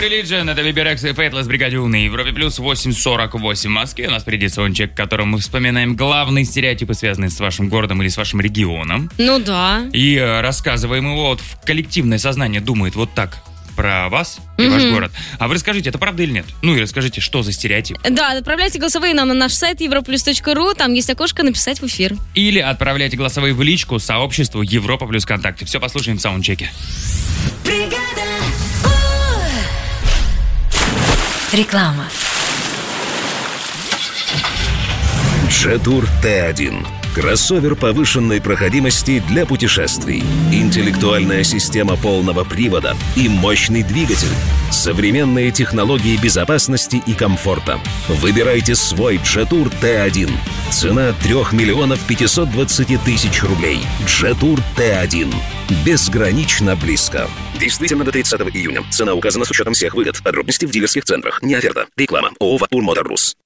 Religion, это Виберекс и Faithless, Бригадюн, на Европе плюс 8:48 в Москве. У нас впереди саундчек, в котором мы вспоминаем главные стереотипы, связанные с вашим городом или с вашим регионом. Ну да. И рассказываем его, вот коллективное сознание думает вот так про вас и ваш город. А вы расскажите, это правда или нет? Ну и расскажите, что за стереотип. Да, отправляйте голосовые нам на наш сайт europlus.ru, там есть окошко «Написать в эфир». Или отправляйте голосовые в личку сообществу Европа плюс ВКонтакте. Все послушаем в саундчеке. Реклама. Jetour T1. Кроссовер повышенной проходимости для путешествий. Интеллектуальная система полного привода и мощный двигатель. Современные технологии безопасности и комфорта. Выбирайте свой Jetour T1. Цена 3 520 000 рублей. Jetour T1. Безгранично близко. Действительно до 30 июня. Цена указана с учетом всех выгод. Подробности в дилерских центрах. Не оферта. Реклама. ООО «Ватур Мотор Рус».